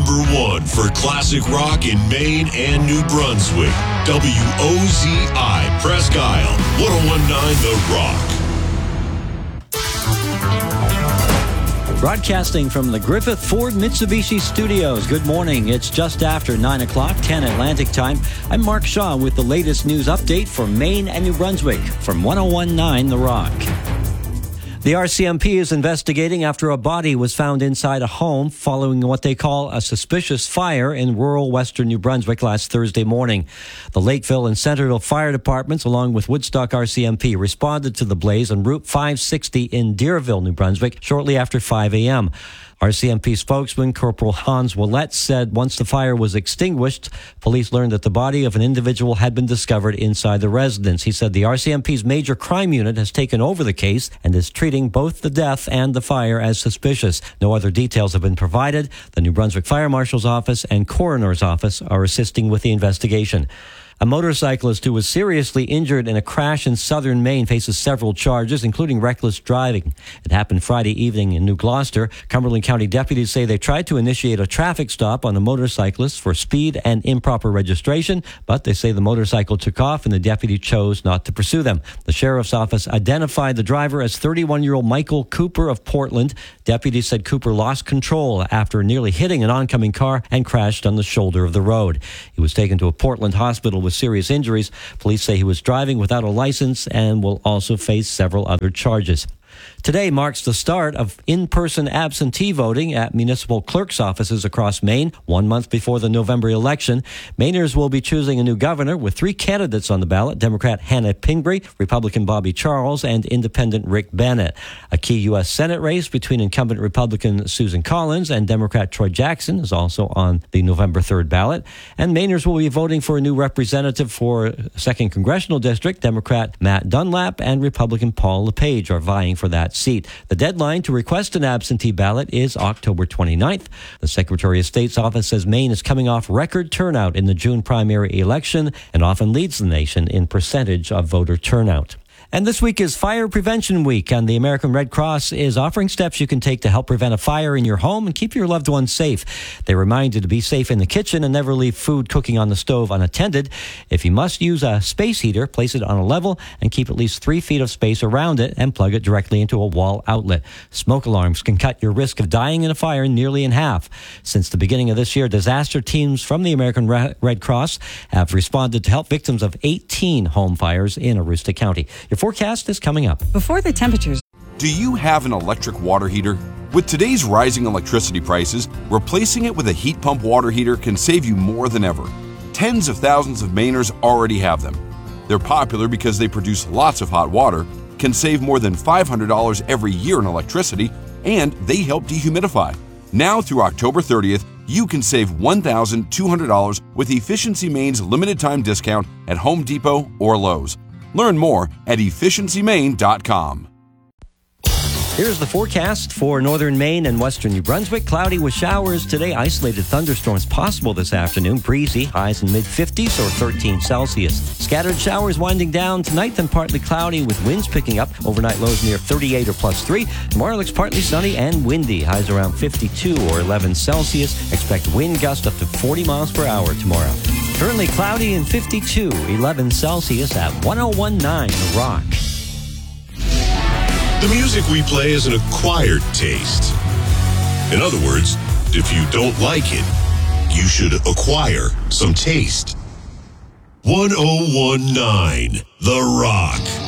number one for classic rock in Maine and New Brunswick. WOZI Presque Isle, 1019 The Rock. Broadcasting from the Griffith Ford Mitsubishi Studios. Good morning. It's just after 9 o'clock, 10 Atlantic time. I'm Mark Shaw with the latest news update for Maine and New Brunswick from 1019 The Rock. The RCMP is investigating after a body was found inside a home following what they call a suspicious fire in rural western New Brunswick last Thursday morning. The Lakeville and Centerville fire departments, along with Woodstock RCMP, responded to the blaze on Route 560 in Deerville, New Brunswick, shortly after 5 a.m. RCMP spokesman Corporal Hans Willett said once the fire was extinguished, police learned that the body of an individual had been discovered inside the residence. He said the RCMP's major crime unit has taken over the case and is treating both the death and the fire as suspicious. No other details have been provided. The New Brunswick Fire Marshal's Office and Coroner's Office are assisting with the investigation. A motorcyclist who was seriously injured in a crash in southern Maine faces several charges, including reckless driving. It happened Friday evening in New Gloucester. Cumberland County deputies say they tried to initiate a traffic stop on a motorcyclist for speed and improper registration, but they say the motorcycle took off and the deputy chose not to pursue them. The sheriff's office identified the driver as 31-year-old Michael Cooper of Portland. Deputies said Cooper lost control after nearly hitting an oncoming car and crashed on the shoulder of the road. He was taken to a Portland hospital with serious injuries. Police say he was driving without a license and will also face several other charges. Today marks the start of in-person absentee voting at municipal clerk's offices across Maine, 1 month before the November election. Mainers will be choosing a new governor with 3 candidates on the ballot: Democrat Hannah Pingree, Republican Bobby Charles, and Independent Rick Bennett. A key U.S. Senate race between incumbent Republican Susan Collins and Democrat Troy Jackson is also on the November 3rd ballot. And Mainers will be voting for a new representative for 2nd Congressional District. Democrat Matt Dunlap and Republican Paul LePage are vying for that seat. The deadline to request an absentee ballot is October 29th. The Secretary of State's office says Maine is coming off record turnout in the June primary election and often leads the nation in percentage of voter turnout. And this week is Fire Prevention Week, and the American Red Cross is offering steps you can take to help prevent a fire in your home and keep your loved ones safe. They remind you to be safe in the kitchen and never leave food cooking on the stove unattended. If you must use a space heater, place it on a level and keep at least 3 feet of space around it and plug it directly into a wall outlet. Smoke alarms can cut your risk of dying in a fire nearly in half. Since the beginning of this year, disaster teams from the American Red Cross have responded to help victims of 18 home fires in Aroostook County. Your forecast is coming up. Before the temperatures. Do you have an electric water heater? With today's rising electricity prices, replacing it with a heat pump water heater can save you more than ever. Tens of thousands of Mainers already have them. They're popular because they produce lots of hot water, can save more than $500 every year in electricity, and they help dehumidify. Now through October 30th, you can save $1,200 with Efficiency Maine's limited time discount at Home Depot or Lowe's. Learn more at efficiencymaine.com. Here's the forecast for northern Maine and western New Brunswick. Cloudy with showers today. Isolated thunderstorms possible this afternoon. Breezy. Highs in mid-50s or 13 Celsius. Scattered showers winding down tonight, then partly cloudy with winds picking up. Overnight lows near 38 or plus 3. Tomorrow looks partly sunny and windy. Highs around 52 or 11 Celsius. Expect wind gusts up to 40 miles per hour tomorrow. Currently cloudy and 52, 11 Celsius at 1019 The Rock. The music we play is an acquired taste. In other words, if you don't like it, you should acquire some taste. 1019 The Rock.